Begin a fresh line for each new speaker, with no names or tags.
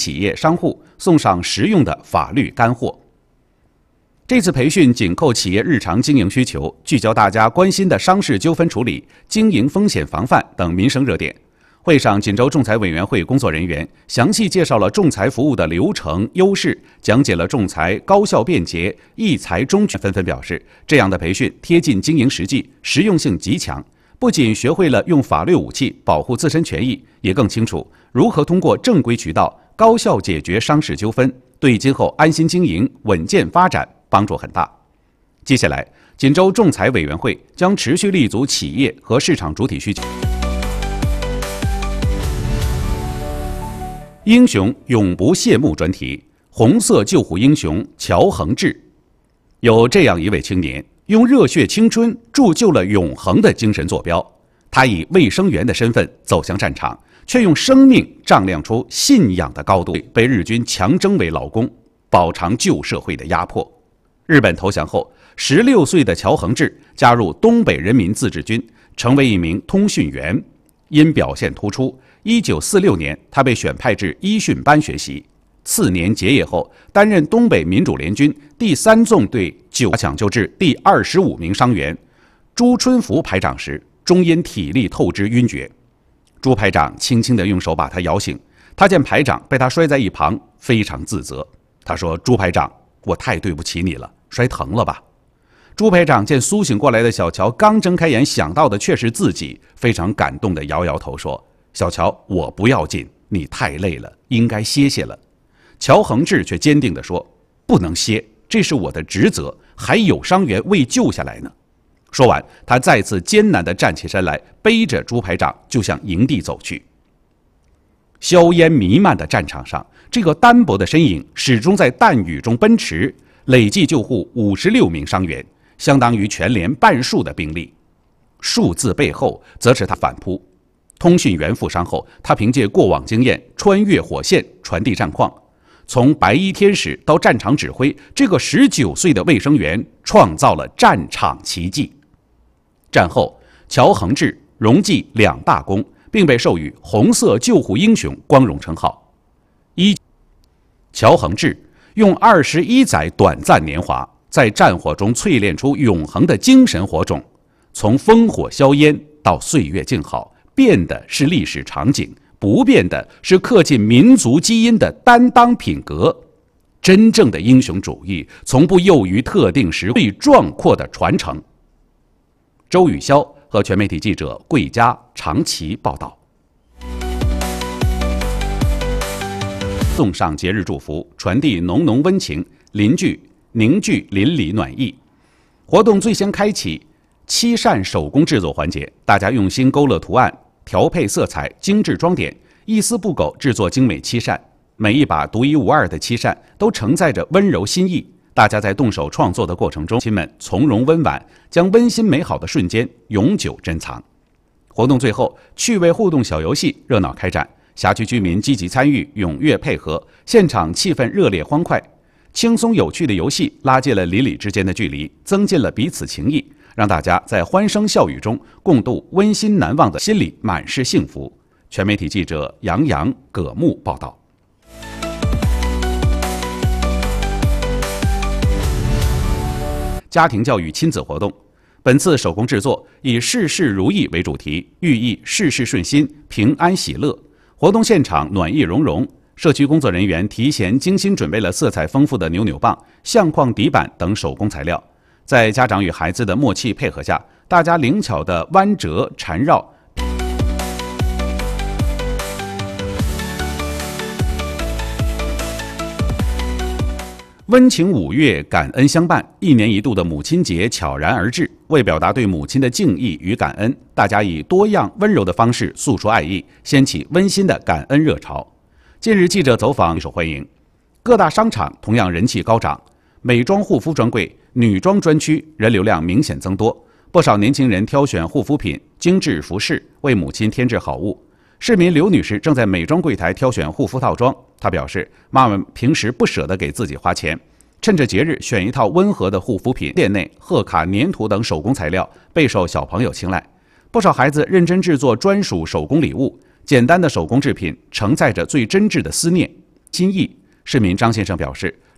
企业商户送上实用的法律干货。这次培训紧扣企业日常经营需求，聚焦大家关心的商事纠纷处理、经营风险防范等民生热点。会上，锦州仲裁委员会工作人员详细介绍了仲裁服务的流程优势，讲解了仲裁高效便捷、易裁中决，纷纷表示，这样的培训贴近经营实际，实用性极强。不仅学会了用法律武器保护自身权益，也更清楚如何通过正规渠道高效解决商事纠纷，对今后安心经营、稳健发展帮助很大。接下来，锦州仲裁委员会将持续立足企业和市场主体需求。英雄永不谢幕专题，红色救护英雄乔恒志。有这样一位青年，用热血青春铸就了永恒的精神坐标。他以卫生员的身份走向战场，却用生命丈量出信仰的高度，被日军强征为劳工，饱尝旧社会的压迫。日本投降后，16岁的乔恒志加入东北人民自治军，成为一名通讯员。因表现突出，1946年他被选派至一训班学习。次年结业后，担任东北民主联军第3纵队抢救治第25名伤员朱春福排长时，终因体力透支晕厥。朱排长轻轻地用手把他摇醒，他见排长被他摔在一旁，非常自责。他说：“朱排长，我太对不起你了，摔疼了吧？”朱排长见苏醒过来的小乔刚睁开眼，想到的却是自己，非常感动地摇摇头说：“小乔，我不要紧，你太累了，应该歇歇了。”乔恒志却坚定地说：“不能歇，这是我的职责，还有伤员未救下来呢。”说完，他再次艰难地站起身来，背着朱排长就向营地走去。硝烟弥漫的战场上，这个单薄的身影始终在弹雨中奔驰，累计救护56名伤员，相当于全连半数的兵力。数字背后则是他反扑。通讯员负伤后，他凭借过往经验穿越火线传递战况。从白衣天使到战场指挥，这个19岁的卫生员创造了战场奇迹。战后，乔恒志荣记2大功，并被授予红色救护英雄光荣称号。乔恒志用21载短暂年华，在战火中淬炼出永恒的精神火种，从烽火硝烟到岁月静好，变的是历史场景，不变的是刻进民族基因的担当品格。真正的英雄主义从不囿于特定时最壮阔的传承。周宇潇和全媒体记者桂佳、长崎报道。送上节日祝福，传递浓浓温情，凝聚邻里暖意。活动最先开启漆扇手工制作环节，大家用心勾勒图案，调配色彩，精致装点，一丝不苟制作精美漆扇。每一把独一无二的漆扇都承载着温柔心意。大家在动手创作的过程中，亲们从容温婉，将温馨美好的瞬间永久珍藏。活动最后，趣味互动小游戏热闹开展，辖区居民积极参与，踊跃配合，现场气氛热烈欢快。轻松有趣的游戏拉近了邻里之间的距离，增进了彼此情谊，让大家在欢声笑语中共度温馨难忘的，心里满是幸福。全媒体记者杨洋、葛木报道。家庭教育亲子活动，本次手工制作以事事如意为主题，寓意事事顺心、平安喜乐。活动现场暖意融融，社区工作人员提前精心准备了色彩丰富的扭扭棒、相框底板等手工材料。在家长与孩子的默契配合下，大家灵巧的弯折缠绕，温情五月，感恩相伴，一年一度的母亲节悄然而至。为表达对母亲的敬意与感恩，大家以多样温柔的方式诉说爱意，掀起温馨的感恩热潮。近日记者走访受欢迎，各大商场同样人气高涨，美妆护肤专柜、女装专区人流量明显增多，不少年轻人挑选护肤品、精致服饰，为母亲添置好物。市民刘女士正在美妆柜台挑选护肤套装，她表示，妈妈平时不舍得给自己花钱，趁着节日选一套温和的护肤品。店内贺卡、粘土等手工材料备受小朋友青睐，不少孩子认真制作专属手工礼物。简单的手工制品承载着最真挚的思念。 心意。市民张先生表示，